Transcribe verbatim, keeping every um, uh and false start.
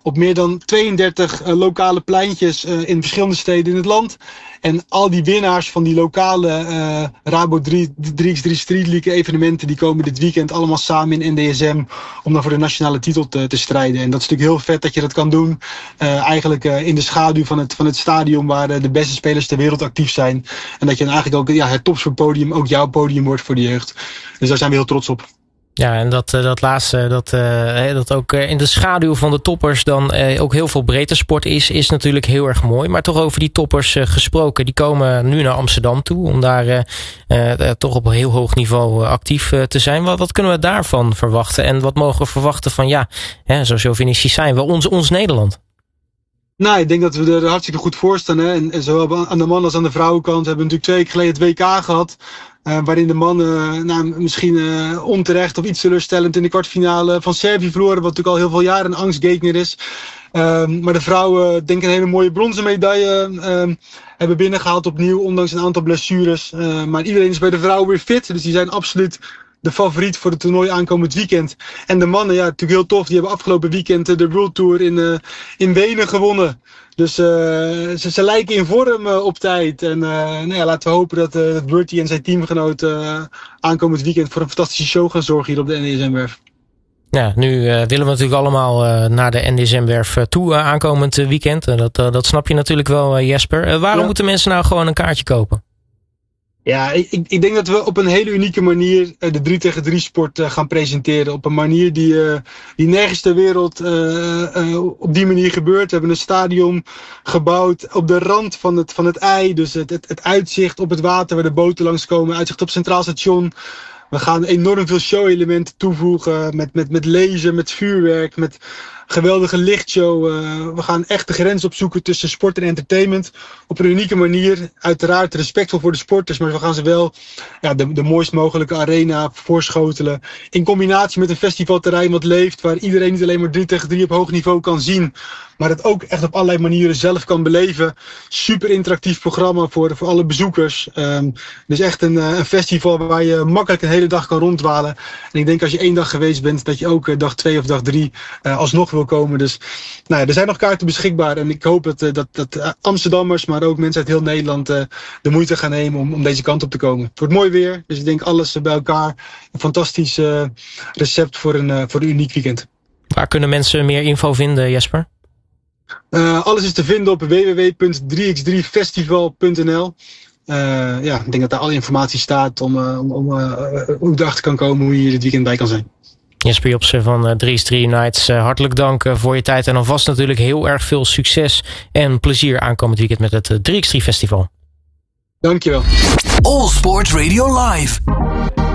op meer dan tweeëndertig uh, lokale pleintjes uh, in verschillende steden in het land. En al die winnaars van die lokale uh, Rabo drie bij drie Street League evenementen, die komen dit weekend allemaal samen in N D S M om dan voor de nationale titel te, te strijden. En dat is natuurlijk heel vet dat je dat kan doen. Uh, eigenlijk uh, in de schaduw van het, van het stadion waar uh, de beste spelers ter wereld actief zijn. En dat je dan eigenlijk ook ja, het topsportpodium ook jouw podium wordt voor de jeugd. Dus daar zijn we heel trots op. Ja, en dat, dat laatste, dat, uh, dat ook in de schaduw van de toppers dan uh, ook heel veel breedte sport is, is natuurlijk heel erg mooi. Maar toch over die toppers uh, gesproken, die komen nu naar Amsterdam toe om daar uh, uh, toch op een heel hoog niveau uh, actief uh, te zijn. Wat, wat kunnen we daarvan verwachten? En wat mogen we verwachten van, ja, hè, zo chauvinistisch zijn we, ons, ons Nederland? Nou, ik denk dat we er hartstikke goed voor staan. Hè? En, en zowel aan de man als aan de vrouwenkant hebben we natuurlijk twee weken geleden het W K gehad. Uh, waarin de mannen nou, misschien uh, onterecht of iets teleurstellend in de kwartfinale van Servië verloren. Wat natuurlijk al heel veel jaren een angstgegner is. Uh, maar de vrouwen denk ik een hele mooie bronzen medaille uh, hebben binnengehaald opnieuw. Ondanks een aantal blessures. Uh, maar iedereen is bij de vrouwen weer fit. Dus die zijn absoluut de favoriet voor het toernooi aankomend weekend. En de mannen, ja, natuurlijk heel tof. Die hebben afgelopen weekend de World Tour in, uh, in Wenen gewonnen. Dus uh, ze, ze lijken in vorm uh, op tijd. En uh, nou ja, laten we hopen dat uh, Bertie en zijn teamgenoten uh, aankomend weekend voor een fantastische show gaan zorgen hier op de N D S M-werf. Ja, nu uh, willen we natuurlijk allemaal uh, naar de N D S M-werf toe uh, aankomend uh, weekend. Uh, dat, uh, dat snap je natuurlijk wel, uh, Jesper. Uh, waarom ja. moeten mensen nou gewoon een kaartje kopen? Ja, ik, ik denk dat we op een hele unieke manier de drie tegen drie sport uh, gaan presenteren. Op een manier die, uh, die nergens ter wereld uh, uh, op die manier gebeurt. We hebben een stadion gebouwd op de rand van het, van het I. Dus het, het, het uitzicht op het water waar de boten langskomen. Uitzicht op Centraal Station. We gaan enorm veel show-elementen toevoegen. Met, met, met laser, met vuurwerk, met geweldige lichtshow. Uh, we gaan echt de grens opzoeken tussen sport en entertainment. Op een unieke manier. Uiteraard respectvol voor de sporters. Maar we gaan ze wel ja, de, de mooist mogelijke arena voorschotelen. In combinatie met een festivalterrein wat leeft. Waar iedereen niet alleen maar drie tegen drie op hoog niveau kan zien. Maar het ook echt op allerlei manieren zelf kan beleven. Super interactief programma voor, voor alle bezoekers. Um, dus echt een, een festival waar je makkelijk een hele dag kan ronddwalen. En ik denk als je één dag geweest bent, dat je ook dag twee of dag drie uh, alsnog wil komen. Dus nou ja, er zijn nog kaarten beschikbaar. En ik hoop dat, uh, dat, dat uh, Amsterdammers, maar ook mensen uit heel Nederland uh, de moeite gaan nemen om, om deze kant op te komen. Het wordt mooi weer. Dus ik denk alles uh, bij elkaar. Een fantastisch uh, recept voor een, uh, voor een uniek weekend. Waar kunnen mensen meer info vinden, Jesper? Uh, alles is te vinden op w w w punt drie bij drie festival punt n l. Uh, ja, ik denk dat daar alle informatie staat om, uh, om, om uh, hoe je erachter kan komen, hoe je hier dit weekend bij kan zijn. Jesper Jobsen van uh, drie bij drie Nights, uh, hartelijk dank uh, voor je tijd en alvast natuurlijk heel erg veel succes en plezier aankomend weekend met het uh, drie bij drie Festival. Dankjewel. All Sports Radio Live.